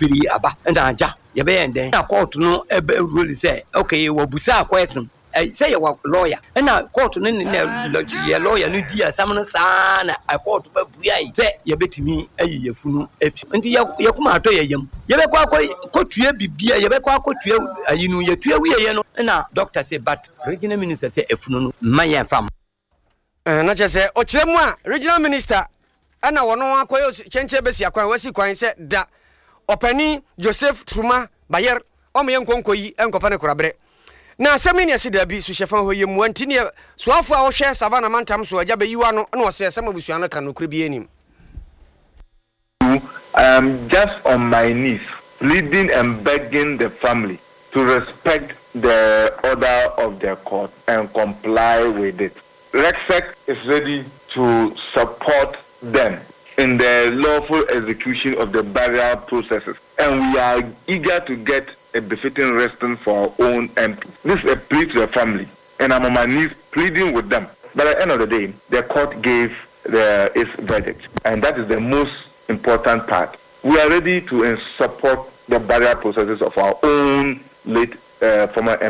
piri aba na aja ye be enden na court no ebe rule say okay we busa question say your lawyer na court no ye lawyer no di asam no saa na court ba buai say ye betimi ayi yefunu efi nti ye kuma ato ye yam ye be kwa kotue bibia ye be kwa kotue ayi no ye tue wiye no na doctor say but regional minister say efunu no maye fam na chese o kiremu a regional minister ana wono akoyo chenche besi akwan wasi kwan se da opani Joseph Truma Bayer o me nkonko yi enkopa ne korabre na asemi ne asida bi su shefa ho yemu antini soafo a wo hwe savana mantam so agya bayiwa no na wo se asema busua no kan okre bi enim. I am just on my knees pleading and begging the family to respect the order of the court and comply with it. RECSEC is ready to support them in the lawful execution of the burial processes, and we are eager to get a befitting resting for our own MP. This is a plea to the family, and I'm on my knees pleading with them. But at the end of the day, the court gave its verdict, and that is the most important part. We are ready to support the burial processes of our own late former MP.